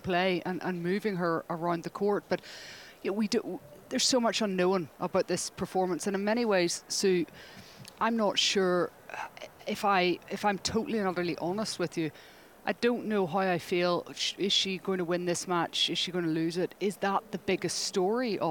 play and moving her around the court. But there's so much unknown about this performance, and in many ways, Sue, I'm not sure if I'm totally and utterly honest with you. I don't know how I feel. Is she going to win this match? Is she going to lose it? Is that the biggest story of